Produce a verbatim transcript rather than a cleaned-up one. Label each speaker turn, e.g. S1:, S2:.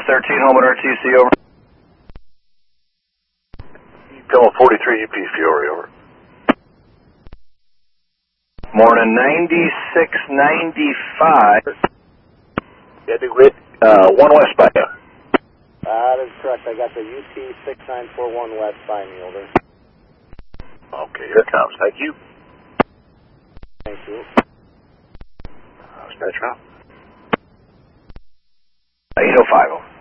S1: thirteen, home at R T C, over.
S2: Pelham forty-three, U P Fiore, over.
S1: Morning, ninety-six ninety-five.
S2: Yeah, do grid, uh, one west by you.
S3: That is correct. I got the U T six nine four one west by me, over.
S2: Okay, here it comes. Thank you.
S3: Thank you.
S2: Uh, Dispatch out.
S1: eight oh five.